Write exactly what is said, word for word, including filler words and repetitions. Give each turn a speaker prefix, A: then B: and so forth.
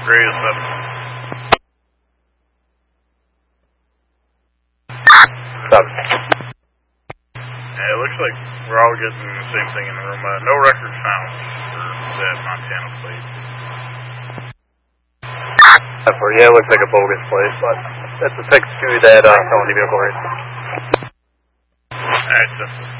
A: Radio seven.
B: Seven.
A: Yeah, it looks like we're all getting the same thing in the room. Uh, no records found for that Montana plate.
B: Yeah, it looks like a bogus plate, but that's affixed to that uh, felony vehicle race.
A: Alright, that's